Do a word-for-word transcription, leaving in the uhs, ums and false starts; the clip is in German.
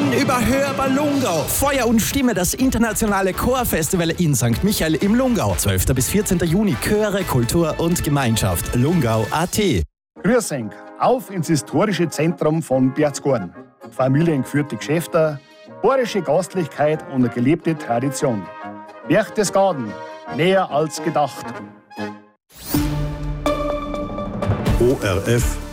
Unüberhörbar Lungau. Feuer und Stimme, das internationale Chorfestival in Sankt Michael im Lungau. zwölfter bis vierzehnter Juni. Chöre, Kultur und Gemeinschaft. Lungau punkt a t. Grüß euch. Auf ins historische Zentrum von Berchtesgaden. Familiengeführte Geschäfte, bayerische Gastlichkeit und eine gelebte Tradition. Berchtesgaden, näher als gedacht. O R F